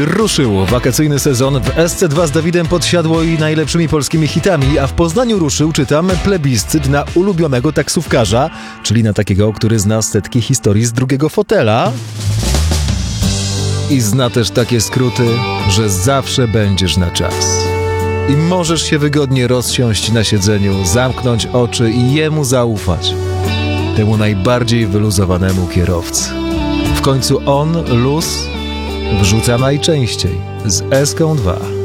ruszył wakacyjny sezon. W SC2 z Dawidem Podsiadło i najlepszymi polskimi hitami, a w Poznaniu ruszył, czytam, plebiscyt na ulubionego taksówkarza, czyli na takiego, który zna setki historii z drugiego fotela i zna też takie skróty, że zawsze będziesz na czas. I możesz się wygodnie rozsiąść na siedzeniu, zamknąć oczy i jemu zaufać. Temu najbardziej wyluzowanemu kierowcy. W końcu on luz wrzuca najczęściej z Eską 2.